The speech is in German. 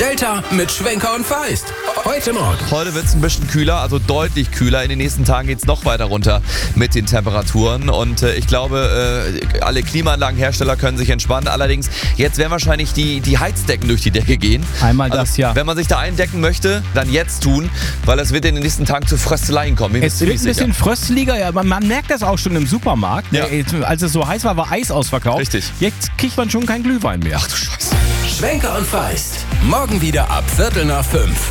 Delta mit Schwenker und Feist. Heute Morgen. Heute wird es ein bisschen kühler, also deutlich kühler. In den nächsten Tagen geht es noch weiter runter mit den Temperaturen. Und ich glaube, alle Klimaanlagenhersteller können sich entspannen. Allerdings, jetzt werden wahrscheinlich die Heizdecken durch die Decke gehen. Einmal das Jahr. Wenn man sich da eindecken möchte, dann jetzt tun, weil es wird in den nächsten Tagen zu Frösteleien kommen. Es wird ein bisschen frösteliger, ja, man merkt das auch schon im Supermarkt. Ja. Als es so heiß war Eis ausverkauft. Richtig. Jetzt kriegt man schon keinen Glühwein mehr. Ach du Scheiße. Schwenker und Feist. Morgen wieder ab 4:45.